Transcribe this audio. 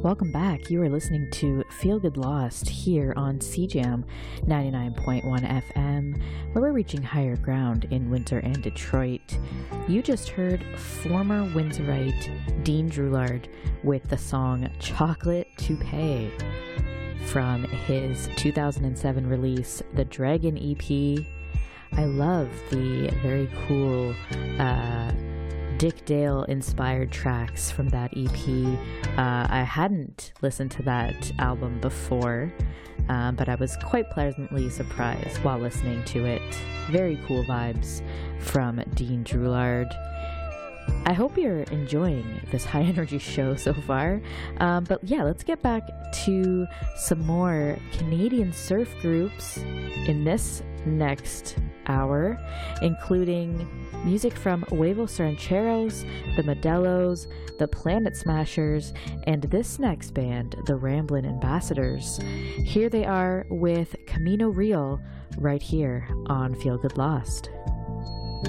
Welcome back. You are listening to Feel Good Lost here on CJAM 99.1 FM, where we're reaching higher ground in Windsor and Detroit. You just heard former Windsorite Dean Droulard with the song Chocolate Toupee from his 2007 release, The Dragon EP. I love the very cool Dick Dale inspired tracks from that EP. I hadn't listened to that album before, but I was quite pleasantly surprised while listening to it. Very cool vibes from Dean Droulard. I hope you're enjoying this high energy show so far. But yeah, let's get back to some more Canadian surf groups in this next hour, including music from Huevos Rancheros, the Modelos, the Planet Smashers, and this next band, the Ramblin' Ambassadors. Here they are with Camino Real right here on Feel Good Lost.